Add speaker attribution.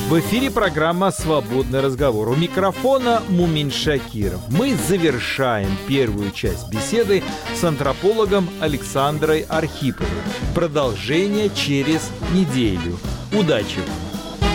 Speaker 1: В эфире программа «Свободный разговор». У микрофона Мумин Шакиров. Мы завершаем первую часть беседы с антропологом Александрой Архиповой. Продолжение через неделю. Удачи!